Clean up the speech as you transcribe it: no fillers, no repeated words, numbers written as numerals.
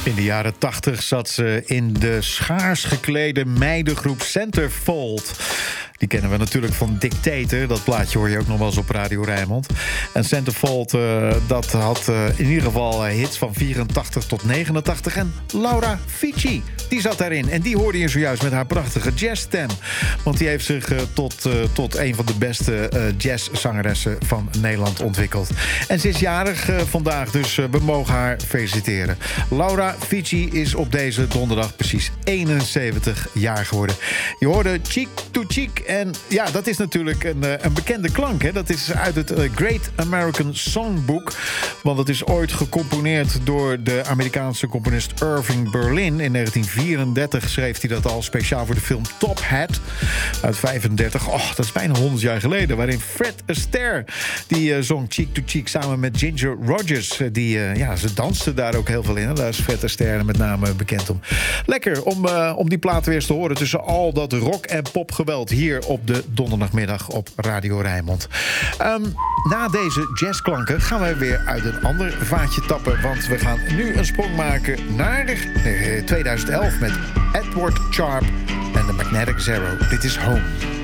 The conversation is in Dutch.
In de jaren 80 zat ze in de schaars geklede meidengroep Centerfold. Die kennen we natuurlijk van Dictator. Dat plaatje hoor je ook nog wel eens op Radio Rijnmond. En Centerfold, dat had in ieder geval hits van 84 tot 89. En Laura Fici, die zat daarin. En die hoorde je zojuist met haar prachtige jazzstem. Want die heeft zich tot een van de beste jazzzangeressen van Nederland ontwikkeld. En ze is jarig vandaag, dus we mogen haar feliciteren. Laura Fici is op deze donderdag precies 71 jaar geworden. Je hoorde Cheek to Cheek. En ja, dat is natuurlijk een bekende klank. Hè? Dat is uit het Great American Songbook. Want het is ooit gecomponeerd door de Amerikaanse componist Irving Berlin. In 1934 schreef hij dat al speciaal voor de film Top Hat. Uit 35. Oh, dat is bijna 100 jaar geleden. Waarin Fred Astaire, die zong Cheek to Cheek samen met Ginger Rogers. Ze dansten daar ook heel veel in. Daar is Fred Astaire met name bekend om. Lekker om die plaat weer eens te horen tussen al dat rock- en popgeweld hier op de donderdagmiddag op Radio Rijnmond. Na deze jazzklanken gaan we weer uit een ander vaatje tappen. Want we gaan nu een sprong maken naar 2011 met Edward Sharpe en de Magnetic Zero. Dit is Home.